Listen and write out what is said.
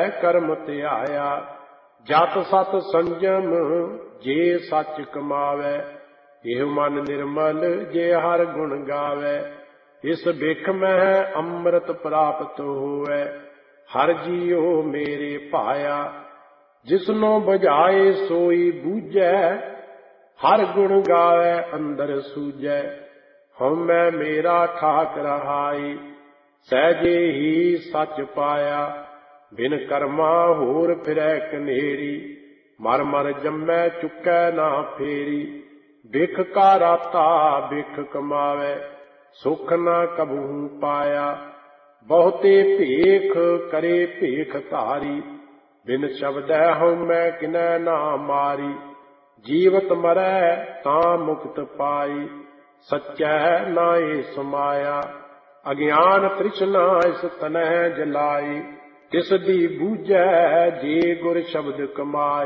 ਕਰਮ ਧਿਆਇਆ। ਜਤ ਸਤ ਸੰਜਮ ਜੇ ਸੱਚ ਕਮਾਵੈ, ਇਹ ਮਨ ਨਿਰਮਲ ਜੇ ਹਰ ਗੁਣ ਗਾਵੈ। ਇਸ ਬਿਖ ਮਹਿ ਅੰਮ੍ਰਿਤ ਪ੍ਰਾਪਤ ਹੋਵੈ, ਹਰ ਜੀਉ ਮੇਰੇ ਭਾਇਆ। ਜਿਸਨੋ ਬੁਝਾਏ ਸੋਈ ਬੂਝੈ, ਹਰ ਗੁਣ ਗਾਵੈ ਅੰਦਰ ਸੂਝੈ। ਹਉਮੈ ਮੇਰਾ ਠਾਕ ਰਹਾਈ, ਸਹਿਜੇ ਹੀ ਸੱਚ ਪਾਇਆ। ਬਿਨ ਕਰਮਾ ਹੋਰ ਫਿਰੈ ਕਨੇਰੀ, ਮਰ ਮਰ ਜੰਮੈ ਚੁੱਕੈ ਨਾ ਫੇਰੀ। ਬਿਖ ਕਾ ਰਾਤਾ ਬਿਖ ਕਮਾਵੈ, ਸੁਖ ਨਾ ਕਬਹੂ ਪਾਇਆ। ਬਹੁਤੇ ਭੇਖ ਕਰੇ ਭੇਖ ਧਾਰੀ, ਬਿਨ ਸ਼ਬਦੈ ਹਉਮੈ ਕਿਨੈ ਨਾ ਮਾਰੀ। ਜੀਵਤ ਮਰੈ ਤਾਂ ਮੁਕਤ ਪਾਈ, ਸੱਚੈ ਨਾਏ ਸਮਾਇਆ। ਅਗਿਆਨ ਤ੍ਰਿਸ਼ਨਾ ਇਸ ਤਨਹਿ ਜਲਾਈ, ਤਿਸ ਦੀ ਬੂਝੈ ਜੇ ਗੁਰ ਸ਼ਬਦ ਕਮਾਈ।